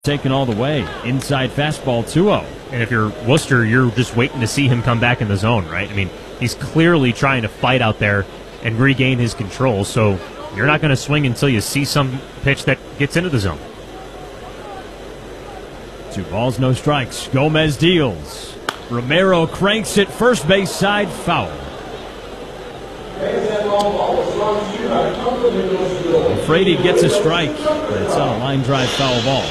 Taken all the way. Inside fastball 2-0. And if you're Worcester, you're just waiting to see him come back in the zone, right? I mean, he's clearly trying to fight out there and regain his control, so you're not going to swing until you see some pitch that gets into the zone. 2 balls, no strikes. Gomez deals. Romero cranks it first base side, foul. Frady gets a strike. It's on a line drive foul ball.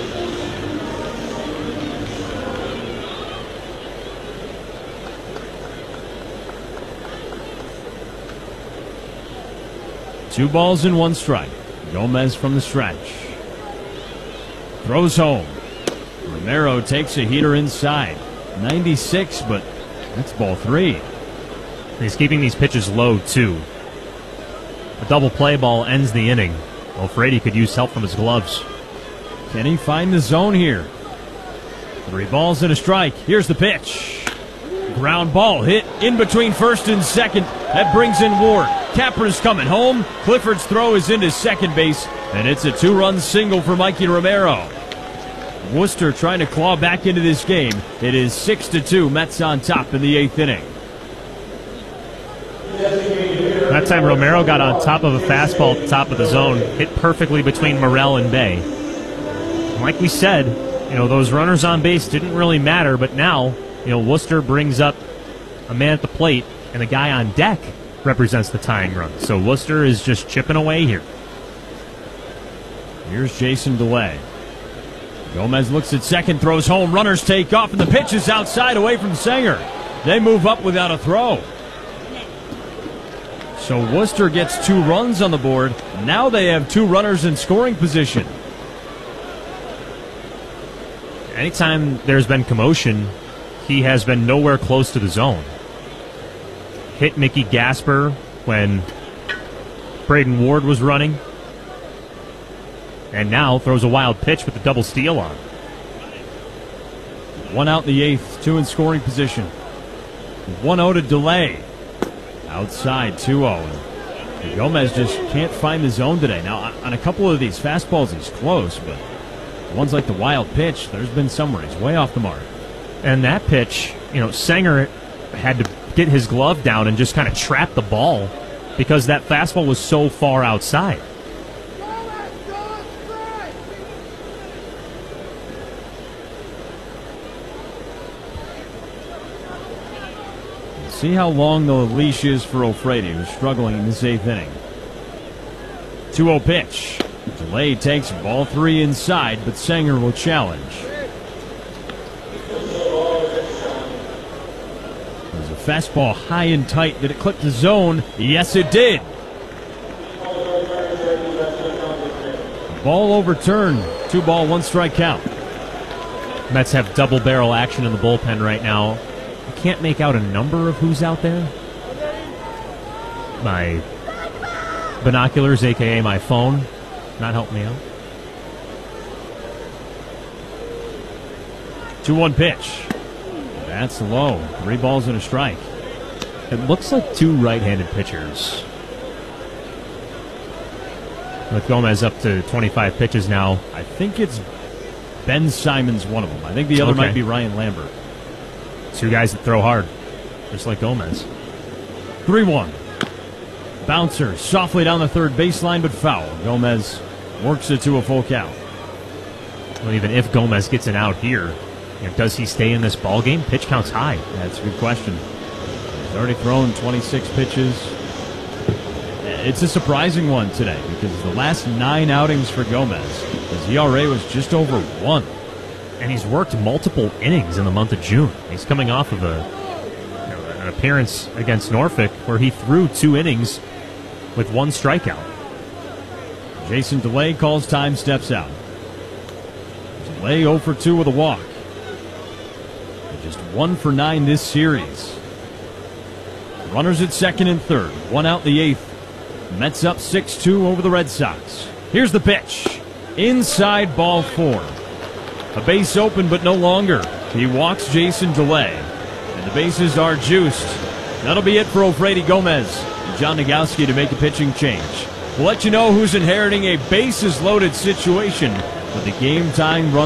2 balls and 1 strike. Gomez from the stretch. Throws home. Romero takes a heater inside. 96, but that's ball 3. He's keeping these pitches low, too. A double play ball ends the inning. Well, Frady could use help from his gloves. Can he find the zone here? 3 balls and a strike. Here's the pitch. Ground ball hit in between first and second. That brings in Ward. Capra's coming home. Clifford's throw is into second base, and it's a 2-run single for Mikey Romero. Worcester trying to claw back into this game. It is 6-2. Mets on top in the 8th inning. That time Romero got on top of a fastball at the top of the zone, hit perfectly between Morel and Bay. And like we said, those runners on base didn't really matter, but now, Worcester brings up a man at the plate, and the guy on deck represents the tying run. So Worcester is just chipping away here. Here's Jason DeLay. Gomez looks at second, throws home. Runners take off, and the pitch is outside away from Sanger. They move up without a throw. So Worcester gets 2 runs on the board. Now they have 2 runners in scoring position. Anytime there's been commotion, he has been nowhere close to the zone. Hit Mickey Gasper when Braden Ward was running. And now throws a wild pitch with the double steal on. 1 out in the 8th, 2 in scoring position. 1-0 to DeLay. Outside, 2-0. And Gomez just can't find the zone today. Now, on a couple of these fastballs, he's close, but ones like the wild pitch, there's been somewhere he's way off the mark. And that pitch, Sanger had to get his glove down and just kind of trap the ball because that fastball was so far outside. See how long the leash is for O'Frady, who's struggling in this 8th inning. 2-0 pitch. DeLay takes ball 3 inside, but Sanger will challenge. There's a fastball high and tight. Did it clip the zone? Yes, it did. Ball overturned. 2 ball, 1 strike count. Mets have double barrel action in the bullpen right now. I can't make out a number of who's out there. My binoculars, a.k.a. my phone, not helping me out. 2-1 pitch. That's low. 3 balls and a strike. It looks like 2 right-handed pitchers. With Gomez up to 25 pitches now. I think it's Ben Simon's one of them. I think the other might be Ryan Lambert. 2 guys that throw hard, just like Gomez. 3-1. Bouncer softly down the third baseline, but foul. Gomez works it to a full count. Well, even if Gomez gets an out here, does he stay in this ball game? Pitch count's high. That's a good question. He's already thrown 26 pitches. It's a surprising one today because the last 9 outings for Gomez, his ERA was just over 1. And he's worked multiple innings in the month of June. He's coming off of an appearance against Norfolk where he threw 2 innings with 1 strikeout. Jason DeLay calls time, steps out. DeLay 0 for 2 with a walk. And just 1 for 9 this series. Runners at second and third. 1 out in the 8th. Mets up 6-2 over the Red Sox. Here's the pitch. Inside, ball 4. A base open, but no longer. He walks Jason DeLay. And the bases are juiced. That'll be it for O'Frady Gomez. John Nagowski to make a pitching change. We'll let you know who's inheriting a bases-loaded situation with the game-tying run